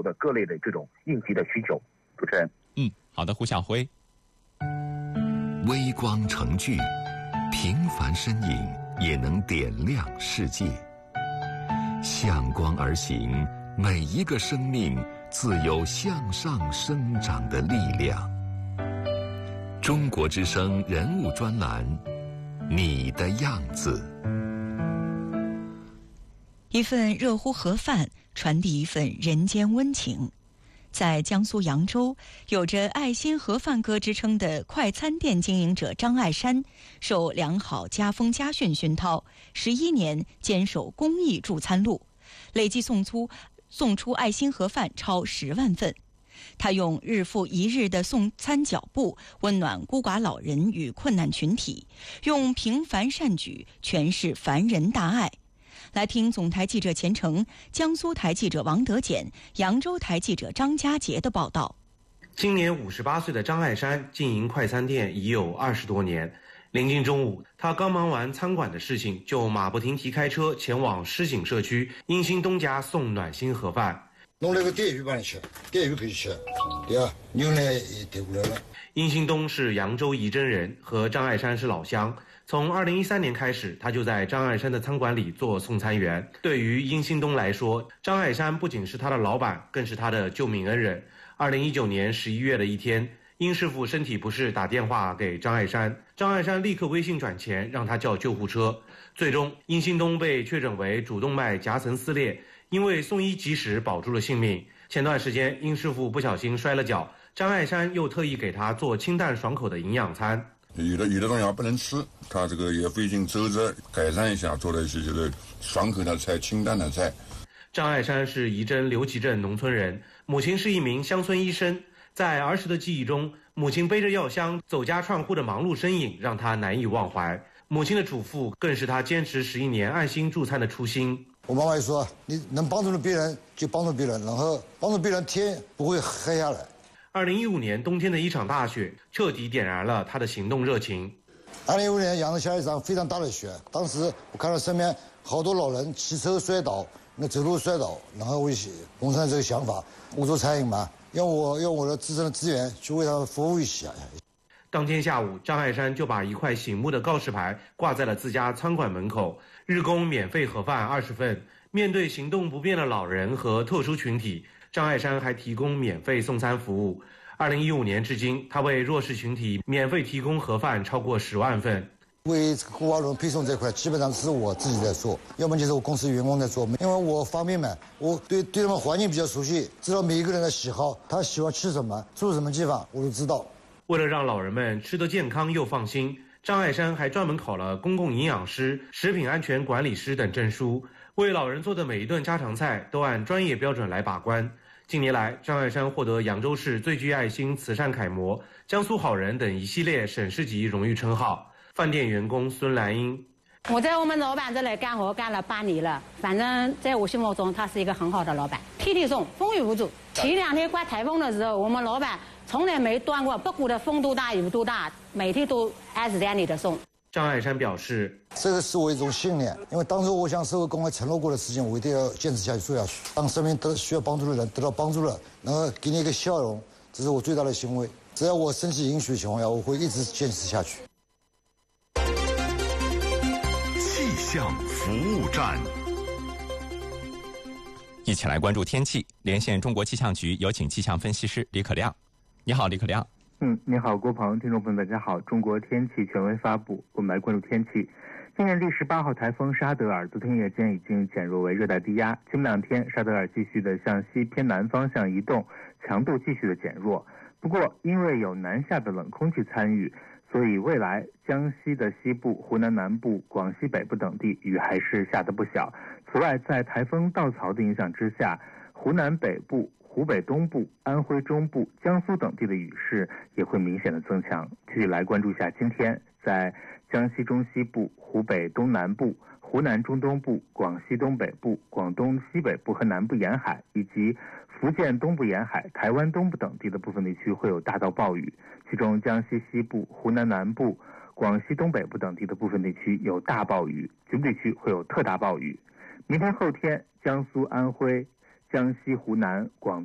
的各类的这种应急的需求。主持人。 好的，胡晓辉。 微光成炬，平凡身影也能点亮世界。向光而行，每一个生命自有向上生长的力量。中国之声人物专栏，你的样子。 一份热乎盒饭，传递一份人间温情。在江苏扬州，有着爱心盒饭哥之称的快餐店经营者张爱山，受良好家风家训熏陶，11年坚守公益助餐路，累计送出爱心盒饭超10万份。他用日复一日的送餐脚步，温暖孤寡老人与困难群体，用平凡善举诠释凡人大爱。来听总台记者钱程、江苏台记者王德简、扬州台记者张家杰的报道。 今年58岁的张爱山经营快餐店已有20多年。临近中午，他刚忙完餐馆的事情，就马不停蹄开车前往狮井社区殷新东家送暖心盒饭。 弄那个电鱼帮你吃，电鱼可以吃，对吧？牛奶也点过来了。 殷新东是扬州仪征人，和张爱山是老乡。从2013年开始，他就在张爱山的餐馆里做送餐员。对于殷新东来说，张爱山不仅是他的老板，更是他的救命恩人。2019年11月的一天，殷师傅身体不适，打电话给张爱山，张爱山立刻微信转钱，让他叫救护车。最终，殷新东被确诊为主动脉夹层撕裂，因为送医及时保住了性命。前段时间，殷师傅不小心摔了跤，张爱山又特意给他做清淡爽口的营养餐。 有的东西还不能吃，他这个也费劲周折改善一下，做了一些就是爽口的菜、清淡的菜。 张爱山是仪征刘集镇农村人，母亲是一名乡村医生。在儿时的记忆中，母亲背着药箱走家串户的忙碌身影让他难以忘怀。母亲的嘱咐更是他坚持11年爱心助餐的初心。 我妈妈也说，你能帮助别人就帮助别人，然后帮助别人天不会黑下来。 2015年冬天的一场大雪彻底点燃了他的行动热情。 2015年扬州下了一场非常大的雪，当时我看到身边好多老人骑车摔倒，走路摔倒，然后我萌生了这个想法，我做餐饮嘛，用我的自身的资源去为他们服务一下。 当天下午，张爱山就把一块醒目的告示牌挂在了自家餐馆门口，日供免费盒饭20份。面对行动不便的老人和特殊群体，张爱山还提供免费送餐服务。2015年至今，他为弱势群体免费提供盒饭超过10万份。 为这个孤寡老人配送这块，基本上是我自己在做，要么就是我公司员工在做。因为我方便嘛，我对他们环境比较熟悉，知道每一个人的喜好，他喜欢吃什么，住什么地方，我都知道。 为了让老人们吃得健康又放心，张爱山还专门考了公共营养师、食品安全管理师等证书，为老人做的每一顿家常菜都按专业标准来把关。近年来，张爱山获得扬州市最具爱心慈善楷模、江苏好人等一系列省市级荣誉称号。饭店员工孙兰英： 我在我们老板这里干活干了8年了，反正在我心目中他是一个很好的老板，天天送，风雨无阻。前2天刮台风的时候，我们老板从来没断过，不管的风多大雨多大，每天都按时按点的送。 张爱山表示， 这个是我一种信念，因为当初我向社会公开承诺过的事情，我一定要坚持下去做下去。当身边需要帮助的人得到帮助了，然后给你一个笑容，这是我最大的欣慰。只要我身体允许的情况下，我会一直坚持下去。 气象服务站， 一起来关注天气。连线中国气象局，有请气象分析师李可亮。你好，李可亮。 你好，郭鹏，听众朋友们，大家好。中国天气权威发布，我们来关注天气。今年第18号台风沙德尔昨天夜间已经减弱为热带低压，今明2天沙德尔继续的向西偏南方向移动，强度继续的减弱。不过，因为有南下的冷空气参与，所以未来江西的西部、湖南南部、广西北部等地雨还是下得不小。此外，在台风稻草的影响之下，湖南北部、湖北东部、安徽中部、江苏等地的雨势也会明显的增强。继续来关注一下今天在江西中西部、湖北东南部、湖南中东部、广西东北部、广东西北部和南部沿海，以及福建东部沿海、台湾东部等地的部分地区会有大到暴雨，其中江西西部、湖南南部、广西东北部等地的部分地区有大暴雨，局部地区会有特大暴雨。明天后天，江苏、安徽、江西、湖南、广